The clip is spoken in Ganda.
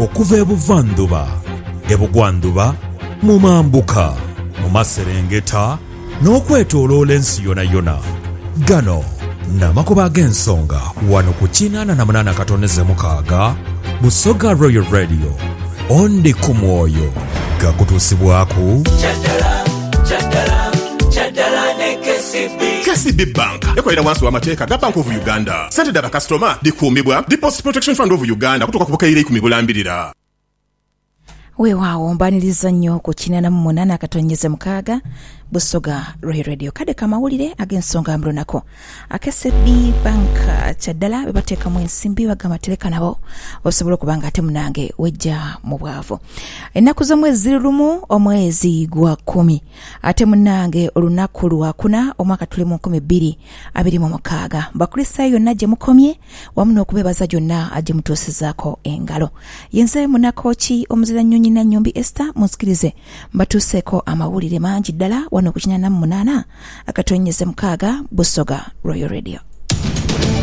okuva ebuvanduba, ebugwanduba, mu mambuka, mu maserengeta n'okwetooloola ensi yona. Gano n'amakuba g'ensonga wano ku 88.6 Busoga Royal Radio. Ondi ku mwoyo gakutuusibwaku Chaddala ne KCB Bank ekolera wansi w'amateeka ga Bank of Uganda. Ssente dda bakasitoma dikuumibwa Deposit Protection Fund of Uganda kutuuka ku bukaire 10 bulambirira. Weewaawo mbaniriza nnyo ku 88.6 Busoga Royal Radio. Kade kamawulire ag'ensonga mlunako. KCB Bank Chaddala bebateekamu ensimbi bagamba tereka nabo osobola okubanga ate munange wejja mu bwavu. Ennaku z'omwezi lumu omwezi gwa 10 ate munange olunaku lwa 4 omwaka tulimu 2026. Bakristaayo yonna gye mukomye wamu n'okubeebaza gyonna agye mutuusizaako engalo. Yenze munakoki omuzira nnyonyi na Nyombi Esther musikirize mbatuuseeko amawulire mangi ddala wano ku 88.6 Busoga Royal Radio.